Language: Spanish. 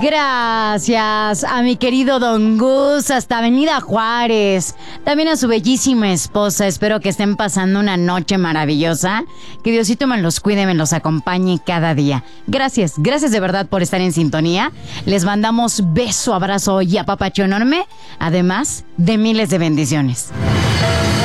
Gracias a mi querido Don Gus, hasta Avenida Juárez. También a su bellísima esposa. Espero que estén pasando una noche maravillosa. Que Diosito me los cuide, me los acompañe cada día. Gracias de verdad por estar en sintonía. Les mandamos beso, abrazo y apapacho enorme. Además de miles de bendiciones.